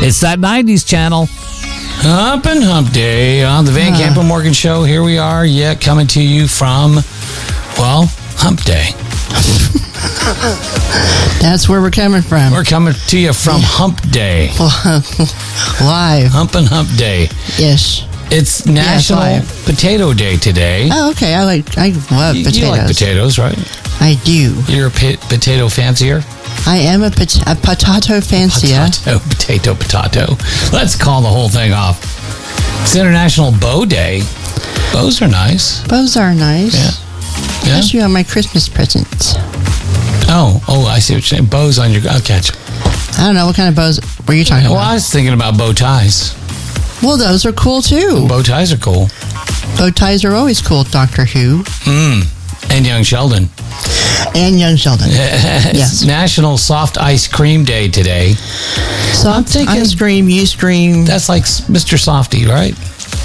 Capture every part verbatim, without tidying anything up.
It's that nineties channel. Hump and Hump Day on the Van Uh. Camp and Morgan Show. Here we are, yeah, coming to you from, well, Hump Day. That's where we're coming from. We're coming to you from Hump Day. Live. Hump and Hump Day. Yes. It's National live. Potato Day today. Oh, okay. I like. I love You- potatoes. You like potatoes, right? I do. You're a po- potato fancier? I am a, pot- a potato fancier. Potato, potato, potato. Let's call the whole thing off. It's International Bow Day. Bows are nice. Bows are nice. Yeah. Yeah. Especially on my Christmas presents. Oh, oh, I see what you're saying. Bows on your... I'll catch. I don't know what kind of bows were you talking Well, about. I was thinking about bow ties. Well, those are cool too. Bow ties are cool. Bow ties are always cool. Doctor Who Mm. And Young Sheldon. and Young Sheldon. It's Yes. National Soft Ice Cream Day today. Soft thinking- ice cream, you scream. That's like Mister Softy, right?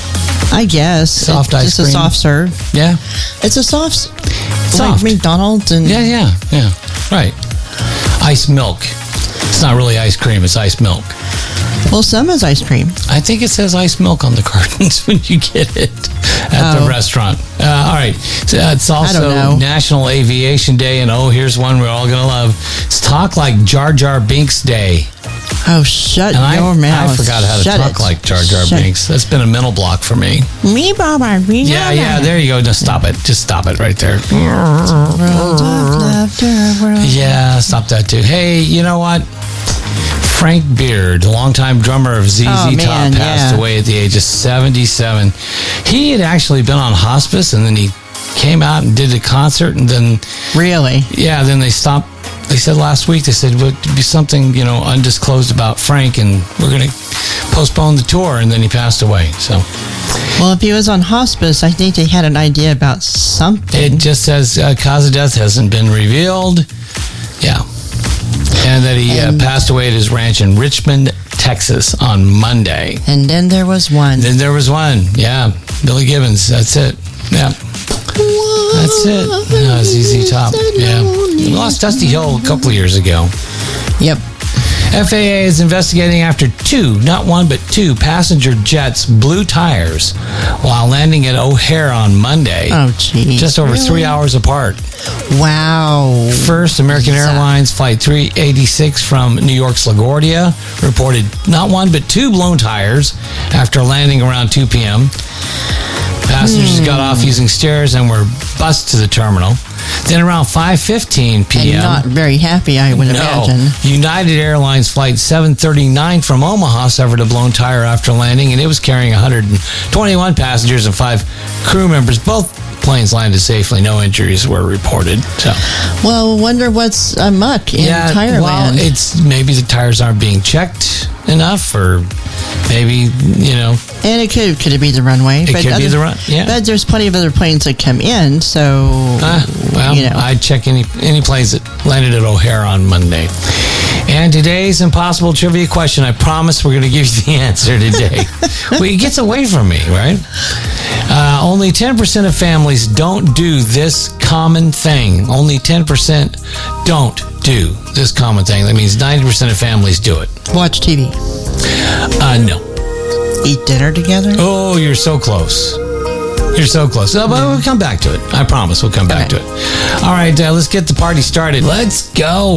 I guess Soft it's ice just cream. a soft serve. Yeah. It's a soft, Soft. like McDonald's and Yeah, yeah, yeah. Right. Ice milk. It's not really ice cream, it's ice milk. well, some is ice cream. I think it says ice milk on the cartons when you get it at Oh. the restaurant. Uh, all right. So, uh, it's also don't know. National Aviation Day, and oh, here's one we're all going to love. It's Talk Like Jar Jar Binks Day. Oh, shut And I, your mouth! I forgot how to Shut talk it. like Jar Jar Shut- Binks. That's been a mental block for me. Me, Baba, me, Yeah, yeah, there you go. Just stop it. Just stop it right there. World of laughter, world. Yeah, stop that too. Hey, you know what? Frank Beard, the longtime drummer of Z Z Oh, Top, man, passed yeah. away at the age of seventy-seven. He had actually been on hospice, and then he came out and did a concert, and then, Really? yeah, then they stopped. They said last week, they said, well, it'd be something, you know, undisclosed about Frank, and we're going to postpone the tour, and then he passed away. So Well, if he was on hospice, I think they had an idea about something. it just says uh, cause of death hasn't been revealed. Yeah. And that he And- uh, passed away at his ranch in Richmond, Texas on Monday. And then there was one. Then there was one. Yeah. Billy Gibbons. That's it. Yeah. That's it. No, Z Z Top. Yeah. We lost Dusty Hill a couple of years ago. Yep. F A A is investigating after two, not one, but two passenger jets blew tires while landing at O'Hare on Monday. Oh, geez. Just over Really? three hours apart. Wow. First, American Airlines Flight three eighty-six from New York's LaGuardia reported not one but two blown tires after landing around two p.m. Passengers Hmm. got off using stairs and were bused to the terminal. Then around five fifteen p.m. And not very happy, I would no, imagine. United Airlines Flight seven thirty-nine from Omaha suffered a blown tire after landing, and it was carrying one hundred twenty-one passengers and five crew members. Both planes landed safely. No injuries were reported. So, Well, wonder what's amuck in yeah, Tireland. well, it's maybe the tires aren't being checked enough, or maybe, you know, and it could could it be the runway? It could be other- the run- yeah. But there's plenty of other planes that come in, so uh, well, you know. I'd check any any planes that landed at O'Hare on Monday. And today's impossible trivia question, I promise we're going to give you the answer today. Well, it gets away from me, right? Uh, only ten percent of families don't do this common thing. Only ten percent don't do this common thing. That means ninety percent of families do it. watch T V, Uh, no. eat dinner together. Oh, you're so close. You're so close. Oh, but we'll come back to it. I promise we'll come back Okay. to it. All right, uh, let's get the party started. Let's go.